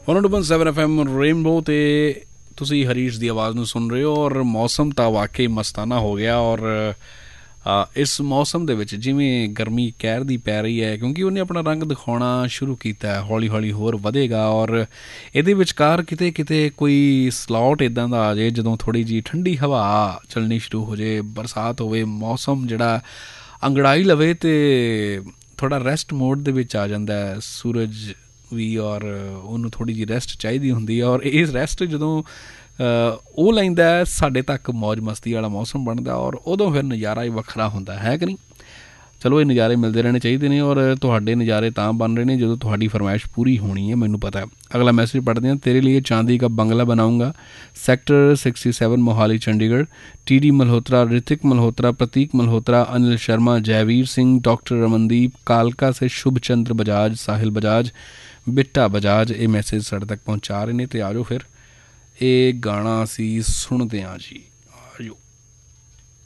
101.7 FM rainbow ਤੇ ਤੁਸੀਂ ਹਰੀਸ਼ ਦੀ ਆਵਾਜ਼ ਨੂੰ ਸੁਣ ਰਹੇ ਹੋ। ਔਰ ਮੌਸਮ ਤਾਂ ਵਾਕਈ ਮਸਤਾਨਾ ਹੋ ਗਿਆ। ਔਰ ਇਸ ਮੌਸਮ ਦੇ ਵਿੱਚ ਜਿਵੇਂ ਗਰਮੀ ਕਹਿਰ ਦੀ ਪੈ ਰਹੀ ਹੈ, ਕਿਉਂਕਿ ਉਹਨੇ ਆਪਣਾ ਰੰਗ ਦਿਖਾਉਣਾ ਸ਼ੁਰੂ ਕੀਤਾ, ਹੌਲੀ ਹੌਲੀ ਹੋਰ ਵਧੇਗਾ। ਔਰ ਇਹਦੇ ਵਿਚਕਾਰ ਕਿਤੇ ਕਿਤੇ ਕੋਈ ਸਲੋਟ ਇੱਦਾਂ ਦਾ ਆ ਜਾਏ ਜਦੋਂ ਥੋੜ੍ਹੀ ਜਿਹੀ ਠੰਡੀ ਹਵਾ ਚੱਲਣੀ ਸ਼ੁਰੂ ਹੋ ਜਾਏ, ਬਰਸਾਤ ਹੋਵੇ, ਮੌਸਮ ਜਿਹੜਾ ਅੰਗੜਾਈ ਲਵੇ ਅਤੇ ਥੋੜ੍ਹਾ ਰੈਸਟ ਮੋਡ ਦੇ ਵਿੱਚ ਆ ਜਾਂਦਾ ਹੈ ਸੂਰਜ ਵੀ। ਔਰ ਉਹਨੂੰ ਥੋੜ੍ਹੀ ਜਿਹੀ ਰੈਸਟ ਚਾਹੀਦੀ ਹੁੰਦੀ ਹੈ। ਔਰ ਇਹ ਰੈਸਟ ਜਦੋਂ ਉਹ ਲੈਂਦਾ ਸਾਡੇ ਤੱਕ ਮੌਜ ਮਸਤੀ ਵਾਲਾ ਮੌਸਮ ਬਣਦਾ, ਔਰ ਉਦੋਂ ਫਿਰ ਨਜ਼ਾਰਾ ਹੀ ਵੱਖਰਾ ਹੁੰਦਾ ਹੈ ਕਿ ਨਹੀਂ। ਚਲੋ ਇਹ ਨਜ਼ਾਰੇ ਮਿਲਦੇ ਰਹਿਣੇ ਚਾਹੀਦੇ ਨੇ, ਔਰ ਤੁਹਾਡੇ ਨਜ਼ਾਰੇ ਤਾਂ ਬਣ ਰਹੇ ਨੇ ਜਦੋਂ ਤੁਹਾਡੀ ਫਰਮਾਇਸ਼ ਪੂਰੀ ਹੋਣੀ ਹੈ, ਮੈਨੂੰ ਪਤਾ। ਅਗਲਾ ਮੈਸੇਜ ਪੜ੍ਹਦੇ ਹਾਂ। ਤੇਰੇ ਲਈ ਚਾਂਦੀ ਕਾ ਬੰਗਲਾ ਬਣਾਉਂਗਾ, ਸੈਕਟਰ 67 ਮੋਹਾਲੀ ਚੰਡੀਗੜ੍ਹ। TD ਮਲਹੋਤਰਾ, ਰਿਤਿਕ ਮਲਹੋਤਰਾ, ਪ੍ਰਤੀਕ ਮਲਹੋਤਰਾ, ਅनिल शर्मा, जयवीर सिंह, डॉक्टर रमनदीप, कालका से शुभ चंद्र बजाज, साहिल बजाज, बिट्टा बजाज ये मैसेज साढ़े तक पहुँचा रहे हैं। तो आ जाओ फिर ये गाना असी सुनते हाँ जी, आ जाओ।